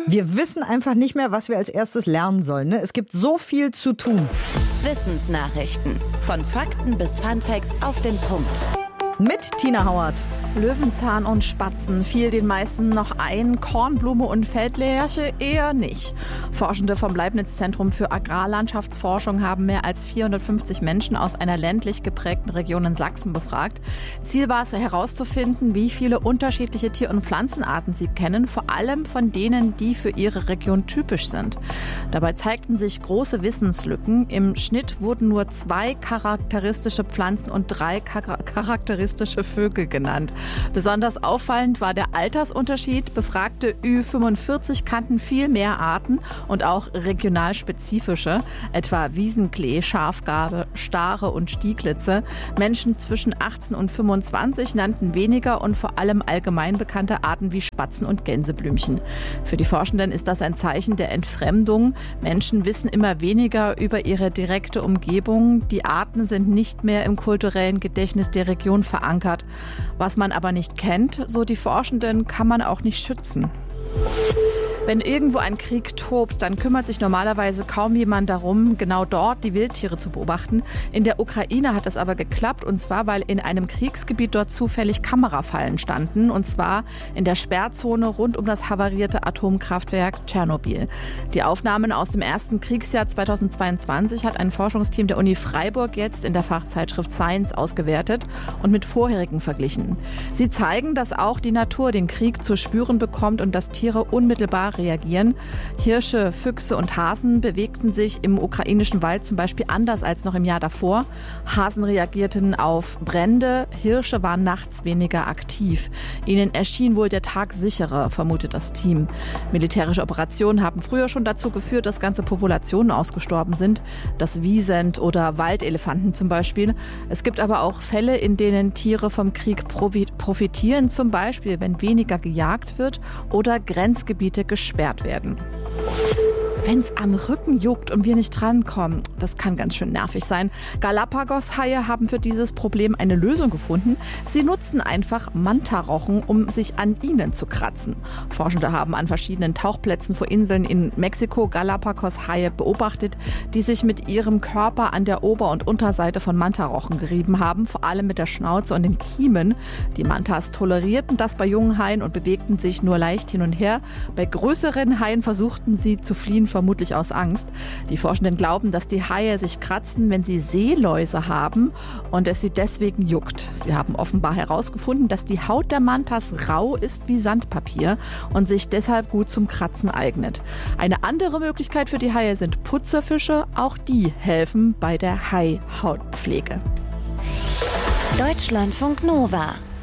Wir wissen einfach nicht mehr, was wir als erstes lernen sollen. Ne? Es gibt so viel zu tun. Wissensnachrichten. Von Fakten bis Funfacts auf den Punkt. Mit Tina Hauert. Löwenzahn und Spatzen fiel den meisten noch ein, Kornblume und Feldlerche eher nicht. Forschende vom Leibniz-Zentrum für Agrarlandschaftsforschung haben mehr als 450 Menschen aus einer ländlich geprägten Region in Sachsen befragt. Ziel war es herauszufinden, wie viele unterschiedliche Tier- und Pflanzenarten sie kennen, vor allem von denen, die für ihre Region typisch sind. Dabei zeigten sich große Wissenslücken. Im Schnitt wurden nur 2 charakteristische Pflanzen und 3 charakteristische Vögel genannt. Besonders auffallend war der Altersunterschied. Befragte Ü45 kannten viel mehr Arten und auch regional spezifische, etwa Wiesenklee, Schafgarbe, Stare und Stieglitze. Menschen zwischen 18 und 25 nannten weniger und vor allem allgemein bekannte Arten wie Spatzen und Gänseblümchen. Für die Forschenden ist das ein Zeichen der Entfremdung. Menschen wissen immer weniger über ihre direkte Umgebung. Die Arten sind nicht mehr im kulturellen Gedächtnis der Region verankert. Was man aber nicht kennt, so die Forschenden, kann man auch nicht schützen. Wenn irgendwo ein Krieg tobt, dann kümmert sich normalerweise kaum jemand darum, genau dort die Wildtiere zu beobachten. In der Ukraine hat es aber geklappt, und zwar, weil in einem Kriegsgebiet dort zufällig Kamerafallen standen, und zwar in der Sperrzone rund um das havarierte Atomkraftwerk Tschernobyl. Die Aufnahmen aus dem ersten Kriegsjahr 2022 hat ein Forschungsteam der Uni Freiburg jetzt in der Fachzeitschrift Science ausgewertet und mit vorherigen verglichen. Sie zeigen, dass auch die Natur den Krieg zu spüren bekommt und dass Tiere unmittelbar reagieren. Hirsche, Füchse und Hasen bewegten sich im ukrainischen Wald zum Beispiel anders als noch im Jahr davor. Hasen reagierten auf Brände, Hirsche waren nachts weniger aktiv. Ihnen erschien wohl der Tag sicherer, vermutet das Team. Militärische Operationen haben früher schon dazu geführt, dass ganze Populationen ausgestorben sind. Das Wisent oder Waldelefanten zum Beispiel. Es gibt aber auch Fälle, in denen Tiere vom Krieg profitieren, zum Beispiel wenn weniger gejagt wird oder Grenzgebiete gesperrt werden. Wenn es am Rücken juckt und wir nicht drankommen, das kann ganz schön nervig sein. Galapagos-Haie haben für dieses Problem eine Lösung gefunden. Sie nutzen einfach Mantarochen, um sich an ihnen zu kratzen. Forschende haben an verschiedenen Tauchplätzen vor Inseln in Mexiko Galapagos-Haie beobachtet, die sich mit ihrem Körper an der Ober- und Unterseite von Mantarochen gerieben haben, vor allem mit der Schnauze und den Kiemen. Die Mantas tolerierten das bei jungen Haien und bewegten sich nur leicht hin und her. Bei größeren Haien versuchten sie zu fliehen, vermutlich aus Angst. Die Forschenden glauben, dass die Haie sich kratzen, wenn sie Seeläuse haben und es sie deswegen juckt. Sie haben offenbar herausgefunden, dass die Haut der Mantas rau ist wie Sandpapier und sich deshalb gut zum Kratzen eignet. Eine andere Möglichkeit für die Haie sind Putzerfische. Auch die helfen bei der Haihautpflege. Deutschlandfunk Nova